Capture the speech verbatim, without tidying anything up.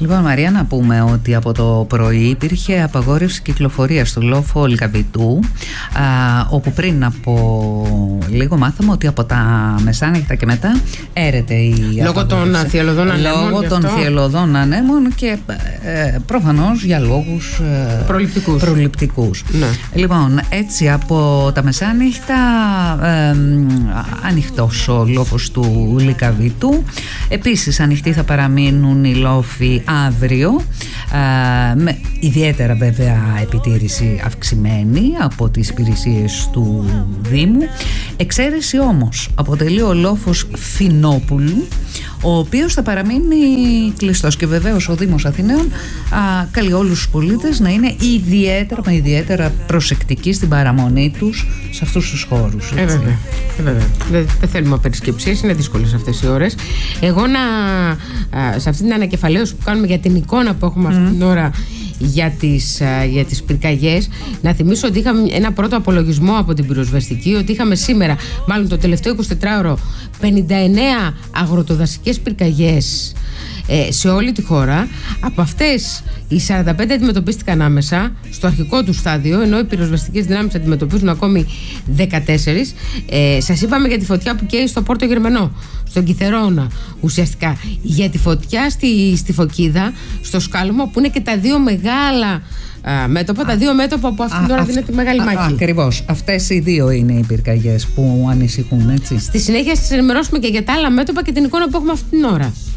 Λοιπόν, Μαρία, να πούμε ότι από το πρωί υπήρχε απαγόρευση κυκλοφορίας στο λόφο Λικαβητού, όπου πριν από λίγο μάθαμε ότι από τα μεσάνυχτα και μετά έρεται η λόγω των θυελλωδών ανέμων. Λόγω των θυελλωδών ανέμων και ε, προφανώς για λόγους ε, προληπτικούς. προληπτικούς. Ναι. Λοιπόν, έτσι από τα μεσάνυχτα ε, ανοιχτός ο λόφος του Λικαβητού. Επίσης ανοιχτοί θα παραμείνουν οι λόφοι αύριο, ε, με ιδιαίτερα βέβαια επιτήρηση αυξημένη από τις υπηρεσίες του Δήμου. Εξαίρεση όμως αποτελεί ο λόφος Φινόπουλου, ο οποίος θα παραμείνει κλειστός, και βεβαίως ο Δήμος Αθηναίων α, καλεί όλους τους πολίτες να είναι ιδιαίτερα, με ιδιαίτερα προσεκτικοί στην παραμονή τους σε αυτούς τους χώρους. Ε, βέβαια. Ε, βέβαια. Δεν, δεν θέλουμε απερισκεψίες, είναι δύσκολες αυτές οι ώρες. Εγώ να, α, σε αυτή την ανακεφαλαίωση που κάνουμε για την εικόνα που έχουμε mm. αυτή την ώρα για τις, για τις πυρκαγιές, να θυμίσω ότι είχαμε ένα πρώτο απολογισμό από την πυροσβεστική, ότι είχαμε σήμερα, μάλλον το τελευταίο εικοσιτετράωρο, πενήντα εννέα αγροτοδασικές πυρκαγιές ε, σε όλη τη χώρα. Από αυτές οι σαράντα πέντε αντιμετωπίστηκαν άμεσα στο αρχικό του στάδιο, ενώ οι πυροσβεστικές δυνάμεις αντιμετωπίζουν ακόμη δεκατέσσερις. Ε, σας είπαμε για τη φωτιά που καίει στο Πόρτο Γερμανό, στον Κιθερώνα, ουσιαστικά για τη φωτιά στη, στη Φωκίδα, στο Σκάλωμα, που είναι και τα δύο μεγάλα α, μέτωπα, α, τα δύο μέτωπα που αυτήν την ώρα δίνεται μεγάλη μάχη. Ακριβώς. Αυτές οι δύο είναι οι πυρκαγιές που ανησυχούν, έτσι. Στη συνέχεια σας ενημερώσουμε και για τα άλλα μέτωπα και την εικόνα που έχουμε αυτή την ώρα.